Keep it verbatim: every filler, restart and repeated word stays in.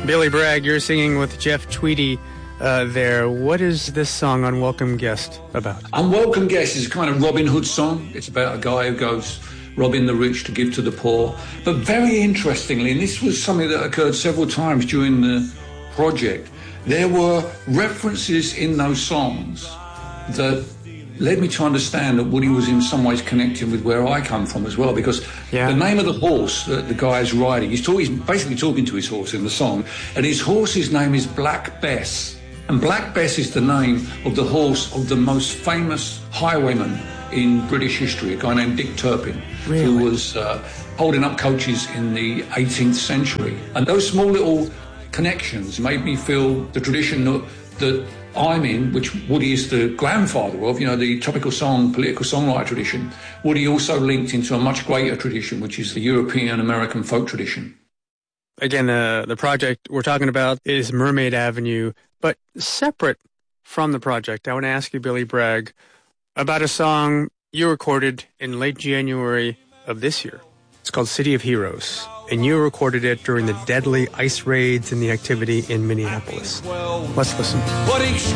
Billy Bragg, you're singing with Jeff Tweedy uh, there. What is this song, Unwelcome Guest, about? Unwelcome Guest is a kind of Robin Hood song. It's about a guy who goes robbing the rich to give to the poor. But very interestingly, and this was something that occurred several times during the project, there were references in those songs that led me to understand that Woody was in some ways connected with where I come from as well, because yeah. the name of the horse that the guy is riding, he's, talk, he's basically talking to his horse in the song, and his horse's name is Black Bess. And Black Bess is the name of the horse of the most famous highwayman in British history, a guy named Dick Turpin, really? who was uh, holding up coaches in the eighteenth century. And those small little connections made me feel the tradition that, that I'm in, which Woody is the grandfather of, you know, the topical song, political songwriter tradition. Woody also linked into a much greater tradition, which is the European American folk tradition. Again, uh, the project we're talking about is Mermaid Avenue, but separate from the project, I want to ask you, Billy Bragg, about a song you recorded in late January of this year. It's called City of Heroes, and you recorded it during the deadly ice raids and the activity in Minneapolis. Let's listen.